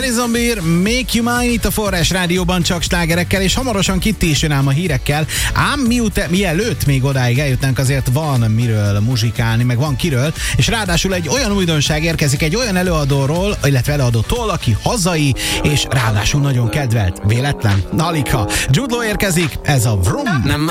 Madison Beer, Make You Mine itt a Forrás Rádióban csak slágerekkel, és hamarosan Kitty is jön ám a hírekkel. Ám mielőtt még odáig eljutnánk, azért van miről muzsikálni, meg van kiről, és ráadásul egy olyan újdonság érkezik egy olyan előadóról, illetve előadótól, aki hazai, és ráadásul nagyon kedvelt. Véletlen? Aligha. Jude Law érkezik, ez a Vroom.